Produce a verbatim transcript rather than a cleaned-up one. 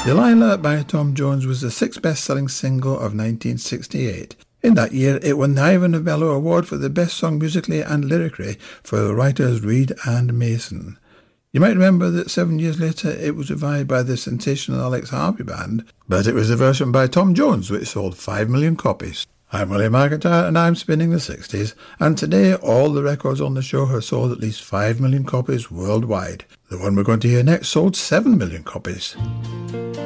Delilah by Tom Jones was the sixth best-selling single of nineteen sixty-eight. In that year, it won the Ivor Novello Award for the best song musically and lyrically for the writers Reed and Mason. You might remember that seven years later it was revived by the sensational Alex Harvey Band, but it was the version by Tom Jones which sold five million copies. I'm William McIntyre and I'm spinning the sixties, and today all the records on the show have sold at least five million copies worldwide. The one we're going to hear next sold seven million copies.